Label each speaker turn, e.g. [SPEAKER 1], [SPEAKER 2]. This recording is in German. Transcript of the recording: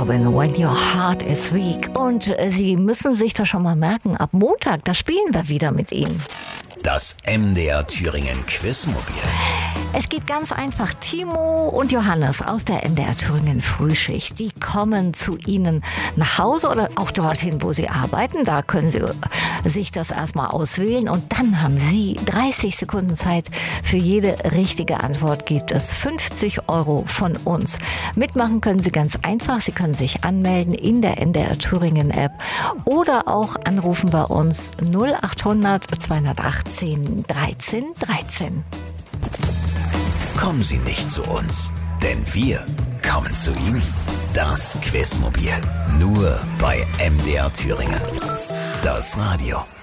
[SPEAKER 1] Marvin, When Your Heart is Weak. Und Sie müssen sich das schon mal merken, ab Montag, da spielen wir wieder mit ihm.
[SPEAKER 2] Das MDR Thüringen Quizmobil.
[SPEAKER 1] Es geht ganz einfach. Timo und Johannes aus der MDR Thüringen Frühschicht, die kommen zu Ihnen nach Hause oder auch dorthin, wo Sie arbeiten. Da können Sie sich das erstmal auswählen und dann haben Sie 30 Sekunden Zeit. Für jede richtige Antwort gibt es 50 € von uns. Mitmachen können Sie ganz einfach. Sie können sich anmelden in der MDR Thüringen App oder auch anrufen bei uns 0800 218 13 13.
[SPEAKER 2] Kommen Sie nicht zu uns, denn wir kommen zu Ihnen. Das Quizmobil. Nur bei MDR Thüringen. Das Radio.